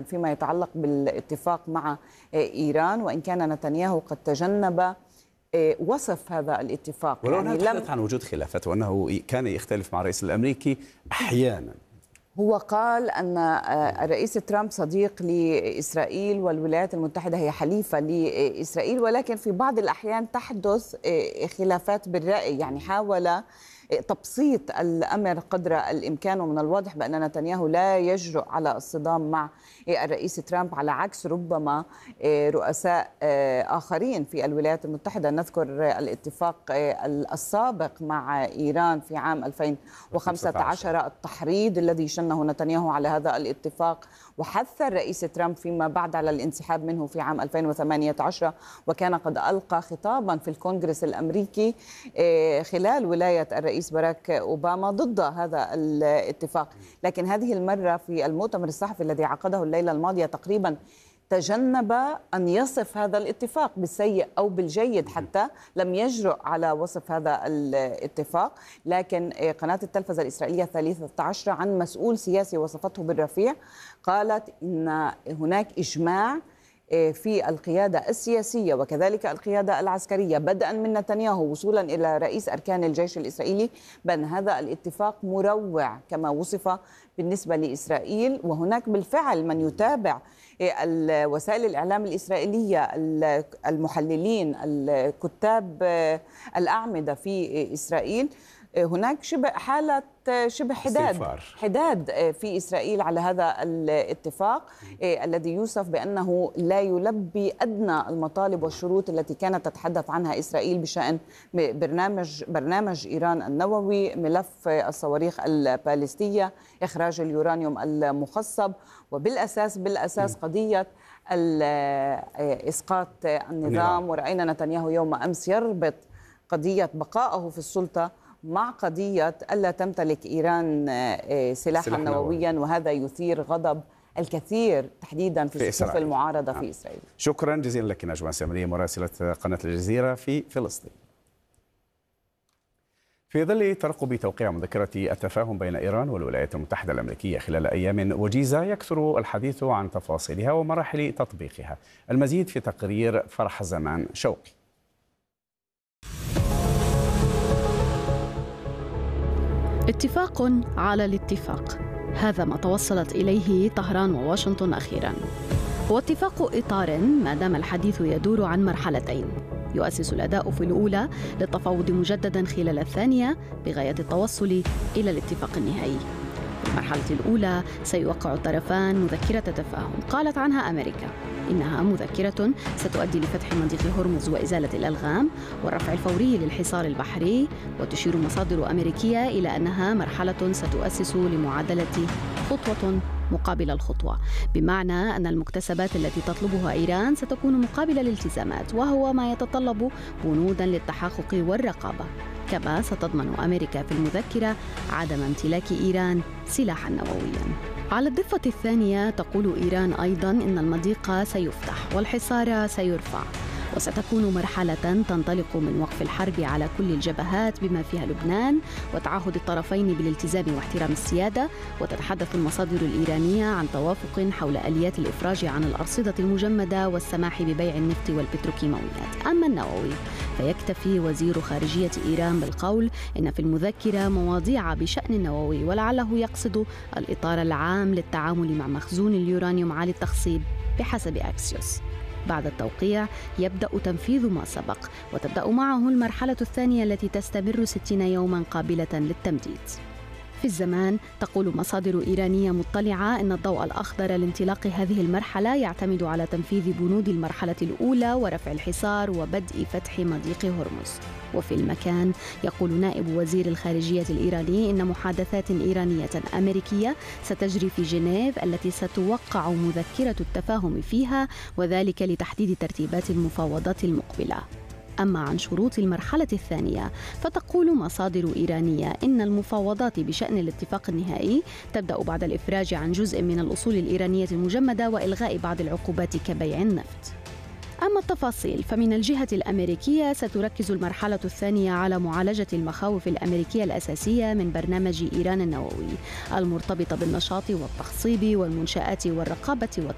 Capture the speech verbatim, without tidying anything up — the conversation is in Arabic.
فيما يتعلق بالاتفاق مع إيران، وإن كان نتنياهو قد تجنب وصف هذا الاتفاق. ولو يعني أنها تحدث عن وجود خلافات وأنه كان يختلف مع الرئيس الأمريكي أحيانا. هو قال أن الرئيس ترامب صديق لإسرائيل والولايات المتحدة هي حليفة لإسرائيل، ولكن في بعض الأحيان تحدث خلافات بالرأي. يعني حاول تبسيط الأمر قدر الإمكان، ومن الواضح بأن نتنياهو لا يجرؤ على الصدام مع الرئيس ترامب على عكس ربما رؤساء آخرين في الولايات المتحدة. نذكر الاتفاق السابق مع إيران في عام ألفين وخمسة عشر، التحريض الذي شنه نتنياهو على هذا الاتفاق، وحث الرئيس ترامب فيما بعد على الانسحاب منه في عام ألفين وثمانية عشر، وكان قد ألقى خطابا في الكونغرس الأمريكي خلال ولاية الرئيس باراك أوباما ضد هذا الاتفاق. لكن هذه المرة في المؤتمر الصحفي الذي عقده الليلة الماضية تقريبا تجنب أن يصف هذا الاتفاق بالسيء أو بالجيد، حتى لم يجرؤ على وصف هذا الاتفاق. لكن قناة التلفزة الإسرائيلية الثالثة عشر عن مسؤول سياسي وصفته بالرفيع قالت إن هناك إجماع في القيادة السياسية وكذلك القيادة العسكرية بدءا من نتنياهو وصولا إلى رئيس أركان الجيش الإسرائيلي بأن هذا الاتفاق مروع كما وصف بالنسبة لإسرائيل. وهناك بالفعل من يتابع وسائل الإعلام الإسرائيلية، المحللين، الكتاب الأعمدة في إسرائيل، هناك شبه حالة شبه حداد حداد في إسرائيل على هذا الاتفاق الذي يوصف بأنه لا يلبي أدنى المطالب والشروط التي كانت تتحدث عنها إسرائيل بشأن برنامج برنامج إيران النووي، ملف الصواريخ البالستية، إخراج اليورانيوم المخصب، وبالأساس بالأساس قضية إسقاط النظام. ورأينا نتنياهو يوم أمس يربط قضية بقائه في السلطة مع قضية ألا تمتلك إيران سلاحا نوويا، وهذا يثير غضب الكثير تحديدا في صفوف المعارضة في إسرائيل. شكرا جزيلا لك نجمة سامرية مراسلة قناة الجزيرة في فلسطين. في ظل ترقب توقيع مذكرة التفاهم بين إيران والولايات المتحدة الأمريكية خلال أيام وجيزة، يكثر الحديث عن تفاصيلها ومراحل تطبيقها. المزيد في تقرير فرح زمان شوقي. اتفاق على الاتفاق، هذا ما توصلت إليه طهران وواشنطن أخيراً. هو اتفاق إطار ما دام الحديث يدور عن مرحلتين، يؤسس الأداء في الأولى للتفاوض مجدداً خلال الثانية بغاية التوصل إلى الاتفاق النهائي. في المرحلة الأولى سيوقع الطرفان مذكرة تفاهم قالت عنها أمريكا إنها مذكرة ستؤدي لفتح مضيق هرمز وإزالة الألغام والرفع الفوري للحصار البحري. وتشير مصادر أمريكية إلى أنها مرحلة ستؤسس لمعادلة خطوة مقابل الخطوة، بمعنى أن المكتسبات التي تطلبها إيران ستكون مقابل الالتزامات، وهو ما يتطلب بنودا للتحقق والرقابة. كما ستضمن أمريكا في المذكرة عدم امتلاك إيران سلاحا نوويا. على الضفة الثانية تقول إيران أيضا إن المضيق سيفتح والحصار سيرفع، وستكون مرحلة تنطلق من وقف الحرب على كل الجبهات بما فيها لبنان وتعهد الطرفين بالالتزام واحترام السيادة. وتتحدث المصادر الإيرانية عن توافق حول آليات الإفراج عن الأرصدة المجمدة والسماح ببيع النفط والبتروكيماويات. أما النووي فيكتفي وزير خارجية إيران بالقول إن في المذكرة مواضيع بشأن النووي، ولعله يقصد الإطار العام للتعامل مع مخزون اليورانيوم عالي التخصيب بحسب أكسيوس. بعد التوقيع يبدأ تنفيذ ما سبق، وتبدأ معه المرحلة الثانية التي تستمر ستين يوما قابلة للتمديد. في الزمان تقول مصادر إيرانية مطلعة أن الضوء الأخضر لانطلاق هذه المرحلة يعتمد على تنفيذ بنود المرحلة الأولى ورفع الحصار وبدء فتح مضيق هرمز. وفي المكان يقول نائب وزير الخارجية الإيراني إن محادثات إيرانية أمريكية ستجري في جنيف التي ستوقع مذكرة التفاهم فيها، وذلك لتحديد ترتيبات المفاوضات المقبلة. أما عن شروط المرحلة الثانية فتقول مصادر إيرانية إن المفاوضات بشأن الاتفاق النهائي تبدأ بعد الإفراج عن جزء من الأصول الإيرانية المجمدة وإلغاء بعض العقوبات كبيع النفط. أما التفاصيل فمن الجهة الأمريكية ستركز المرحلة الثانية على معالجة المخاوف الأمريكية الأساسية من برنامج إيران النووي المرتبطة بالنشاط والتخصيب والمنشآت والرقابة والتنظيم